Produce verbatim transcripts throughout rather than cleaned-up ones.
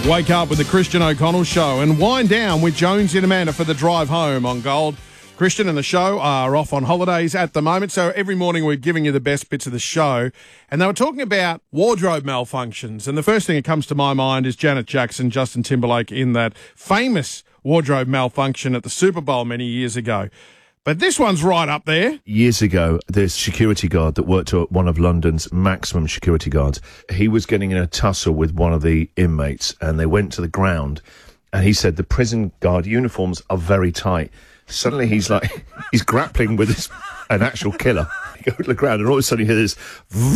Wake up with the Christian O'Connell Show and wind down with Jones and Amanda for the drive home on Gold. Christian and the show are off on holidays at the moment, so every morning we're giving you the best bits of the show. And they were talking about wardrobe malfunctions, and the first thing that comes to my mind is Janet Jackson, Justin Timberlake in that famous wardrobe malfunction at the Super Bowl many years ago. But this one's right up there. Years ago, this security guard that worked at one of London's maximum security guards, he was getting in a tussle with one of the inmates, and they went to the ground, and he said the prison guard uniforms are very tight. Suddenly he's like, he's grappling with this, an actual killer. He goes to the ground, and all of a sudden you hear this,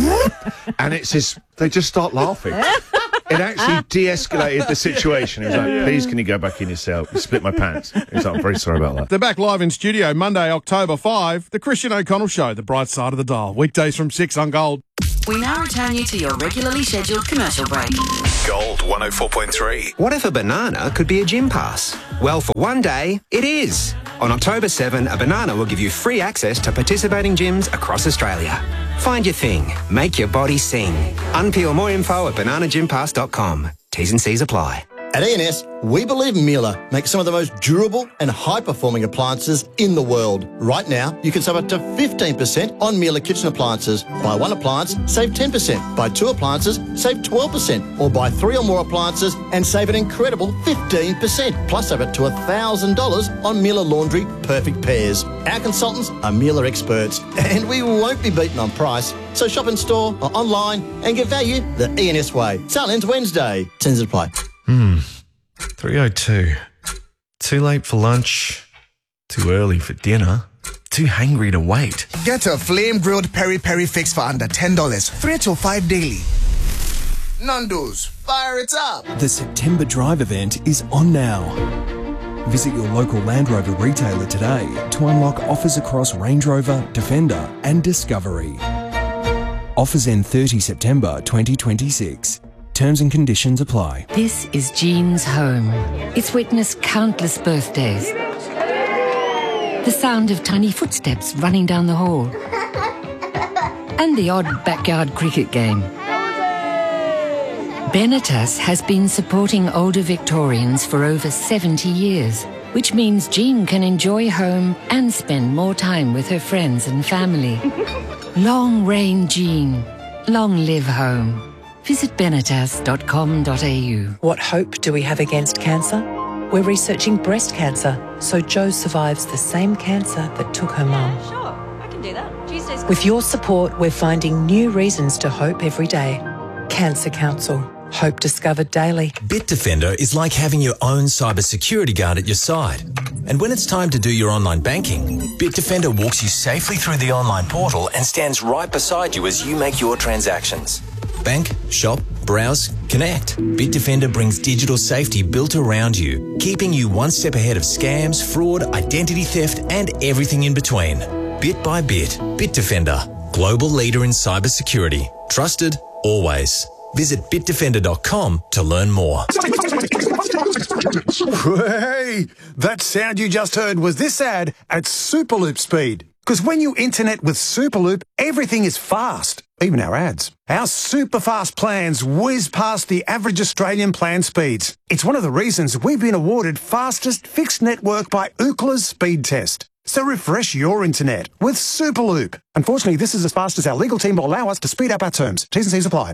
and it's this, they just start laughing. It actually de-escalated the situation. He was like, please, can you go back in your cell? You split my pants. He's like, I'm very sorry about that. They're back live in studio Monday, October fifth. The Christian O'Connell Show, the bright side of the dial. Weekdays from six on Gold. We now return you to your regularly scheduled commercial break. Gold one oh four point three. What if a banana could be a gym pass? Well, for one day, it is. On October seventh, a banana will give you free access to participating gyms across Australia. Find your thing. Make your body sing. Unpeel more info at banana gym pass dot com. T's and C's apply. At E and S, we believe Miele makes some of the most durable and high-performing appliances in the world. Right now, you can save up to fifteen percent on Miele kitchen appliances. Buy one appliance, save ten percent. Buy two appliances, save twelve percent. Or buy three or more appliances and save an incredible fifteen percent. Plus, save up to one thousand dollars on Miele Laundry Perfect Pairs. Our consultants are Miele experts, and we won't be beaten on price. So shop in store or online and get value the E and S way. Sale ends Wednesday. Tens apply. Hmm, three oh two. Too late for lunch, too early for dinner, too hangry to wait. Get a flame-grilled peri-peri fix for under ten dollars, three till five daily. Nando's, fire it up! The September Drive event is on now. Visit your local Land Rover retailer today to unlock offers across Range Rover, Defender and Discovery. Offers end thirtieth September twenty twenty-six. Terms and conditions apply. This is Jean's home. It's witnessed countless birthdays. The sound of tiny footsteps running down the hall. And the odd backyard cricket game. Benetas has been supporting older Victorians for over seventy years, which means Jean can enjoy home and spend more time with her friends and family. Long reign Jean. Long live home. Visit benetas dot com dot a u. What hope do we have against cancer? We're researching breast cancer, so Jo survives the same cancer that took her mum. Sure, I can do that. Tuesdays. With your support, we're finding new reasons to hope every day. Cancer Council. Hope discovered daily. Bitdefender is like having your own cybersecurity guard at your side. And when it's time to do your online banking, Bitdefender walks you safely through the online portal and stands right beside you as you make your transactions. Bank, shop, browse, connect. Bitdefender brings digital safety built around you, keeping you one step ahead of scams, fraud, identity theft, and everything in between. Bit by bit, Bitdefender, global leader in cybersecurity. Trusted, always. Visit bitdefender dot com to learn more. Hey, that sound you just heard was this ad at Superloop speed. Because when you internet with Superloop, everything is fast, even our ads. Our super fast plans whiz past the average Australian plan speeds. It's one of the reasons we've been awarded fastest fixed network by Ookla's speed test. So refresh your internet with Superloop. Unfortunately, this is as fast as our legal team will allow us to speed up our terms. T's and C's apply.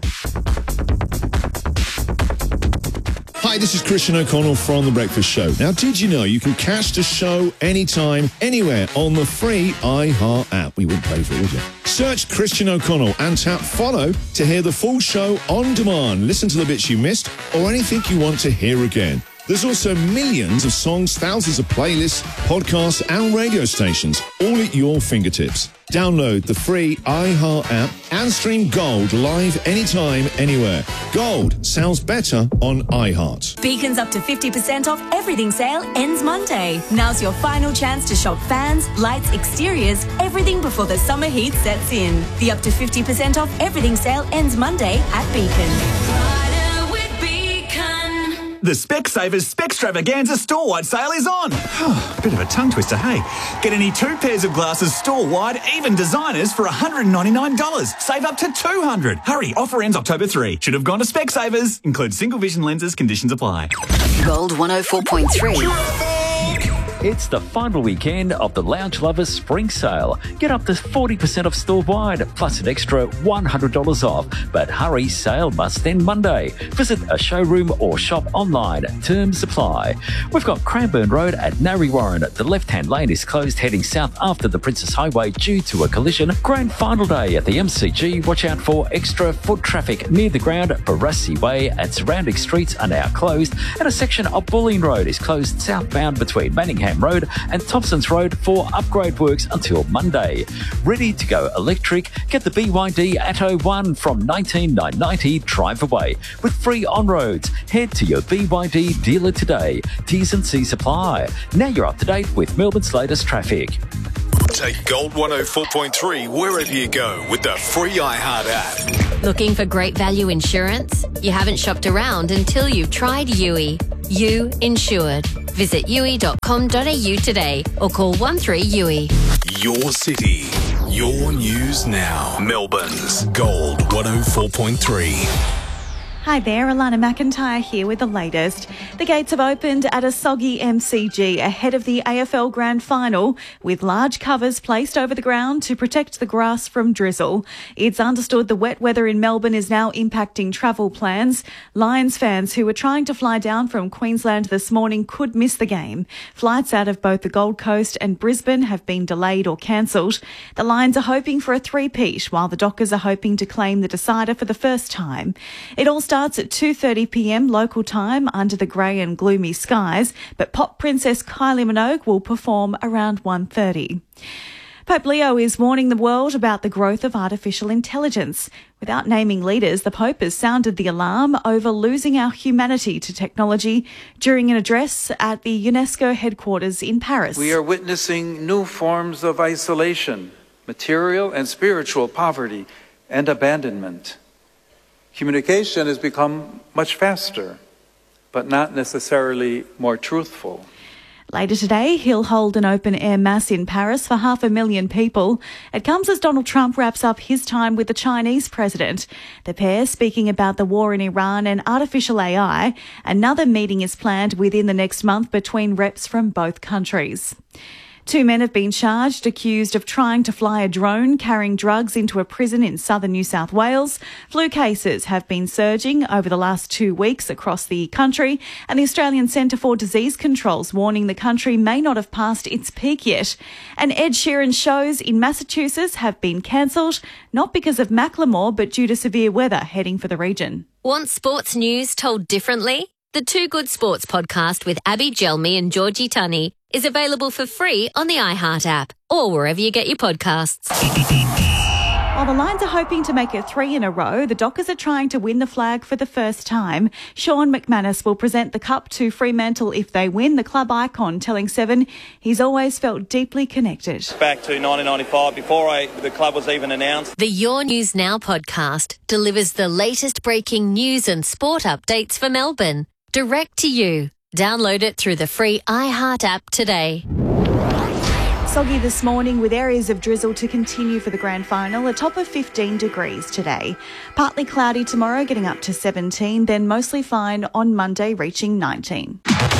Hi, this is Christian O'Connell from The Breakfast Show. Now, did you know you can catch the show anytime, anywhere on the free iHeart app? We wouldn't pay for it, would you? Search Christian O'Connell and tap follow to hear the full show on demand. Listen to the bits you missed or anything you want to hear again. There's also millions of songs, thousands of playlists, podcasts and radio stations, all at your fingertips. Download the free iHeart app and stream Gold live anytime, anywhere. Gold sounds better on iHeart. Beacon's up to fifty percent off everything sale ends Monday. Now's your final chance to shop fans, lights, exteriors, everything before the summer heat sets in. The up to fifty percent off everything sale ends Monday at Beacon. The Specsavers Specstravaganza store-wide sale is on. Bit of a tongue twister, hey? Get any two pairs of glasses store-wide, even designers, for one hundred ninety-nine dollars. Save up to two hundred dollars. Hurry, offer ends October third. Should have gone to Specsavers. Includes single vision lenses, conditions apply. Gold one oh four point three. It's the final weekend of the Lounge Lovers Spring Sale. Get up to forty percent off store-wide, plus an extra one hundred dollars off. But hurry, sale must end Monday. Visit a showroom or shop online. Terms supply. We've got Cranbourne Road at Narre Warren. The left-hand lane is closed heading south after the Princess Highway due to a collision. Grand final day at the M C G. Watch out for extra foot traffic near the ground. Barassi Way and surrounding streets are now closed. And a section of Bulleen Road is closed southbound between Manningham Road and Thompson's Road for upgrade works until Monday. Ready to go electric? Get the B Y D Atto one from nineteen nine ninety drive away with free on-roads. Head to your B Y D dealer today. T's and C's apply. Now you're up to date with Melbourne's latest traffic. Take Gold one oh four point three wherever you go with the free iHeart app. Looking for great value insurance? You haven't shopped around until you've tried U I. You Insured. Visit U I dot com dot a u today or call one three U I. Your city, your news now. Melbourne's Gold one oh four point three. Hi there, Alana McIntyre here with the latest. The gates have opened at a soggy M C G ahead of the A F L Grand Final, with large covers placed over the ground to protect the grass from drizzle. It's understood the wet weather in Melbourne is now impacting travel plans. Lions fans who were trying to fly down from Queensland this morning could miss the game. Flights out of both the Gold Coast and Brisbane have been delayed or cancelled. The Lions are hoping for a three-peat, while the Dockers are hoping to claim the decider for the first time. It all starts at two thirty p m local time under the grey and gloomy skies, but pop princess Kylie Minogue will perform around one thirty. Pope Leo is warning the world about the growth of artificial intelligence. Without naming leaders, the Pope has sounded the alarm over losing our humanity to technology during an address at the UNESCO headquarters in Paris. We are witnessing new forms of isolation, material and spiritual poverty, and abandonment. Communication has become much faster, but not necessarily more truthful. Later today, he'll hold an open-air mass in Paris for half a million people. It comes as Donald Trump wraps up his time with the Chinese president. The pair speaking about the war in Iran and artificial A I. Another meeting is planned within the next month between reps from both countries. Two men have been charged, accused of trying to fly a drone carrying drugs into a prison in southern New South Wales. Flu cases have been surging over the last two weeks across the country, and the Australian Centre for Disease Control's warning the country may not have passed its peak yet. And Ed Sheeran's shows in Massachusetts have been cancelled, not because of Macklemore, but due to severe weather heading for the region. Want sports news told differently? The Two Good Sports podcast with Abby Gelmi and Georgie Tunney is available for free on the iHeart app or wherever you get your podcasts. While the Lions are hoping to make it three in a row, the Dockers are trying to win the flag for the first time. Sean McManus will present the cup to Fremantle if they win, the club icon telling Seven he's always felt deeply connected. Back to nineteen ninety-five, before I, the club was even announced. The Your News Now podcast delivers the latest breaking news and sport updates for Melbourne, direct to you. Download it through the free iHeart app today. Soggy this morning with areas of drizzle to continue for the grand final, a top of fifteen degrees today. Partly cloudy tomorrow, getting up to seventeen, then mostly fine on Monday, reaching nineteen.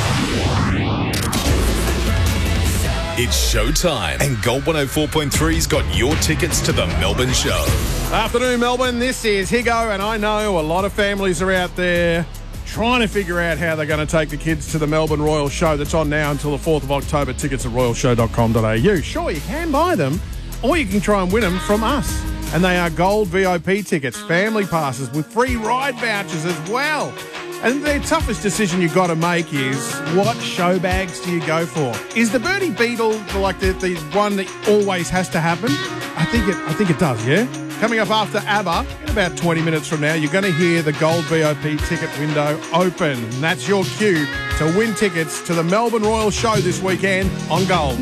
It's showtime, and Gold one oh four point three's got your tickets to the Melbourne show. Afternoon, Melbourne. This is Higo, and I know a lot of families are out there trying to figure out how they're going to take the kids to the Melbourne Royal Show that's on now until the fourth of October. Tickets at royal show dot com dot a u. Sure, you can buy them, or you can try and win them from us. And they are gold V I P tickets, family passes with free ride vouchers as well. And the toughest decision you've got to make is, what show bags do you go for? Is the Birdie Beetle like the, the one that always has to happen? I think it I think it does, yeah? Coming up after ABBA, in about twenty minutes from now, you're going to hear the Gold V I P ticket window open. And that's your cue to win tickets to the Melbourne Royal Show this weekend on Gold.